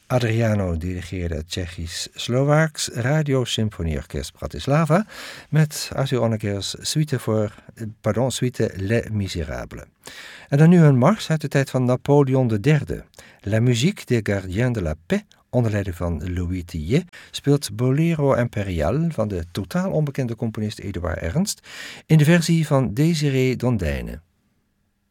Adriano dirigeerde het Tsjechisch-Slovaaks Radio Symfonieorkest Bratislava met Arthur Honegger's suite Les Misérables. En dan nu een mars uit de tijd van Napoleon III. La musique des gardiens de la paix, onder leiding van Louis Tillet, speelt Bolero Impérial van de totaal onbekende componist Eduard Ernst in de versie van Désiré Dondaine.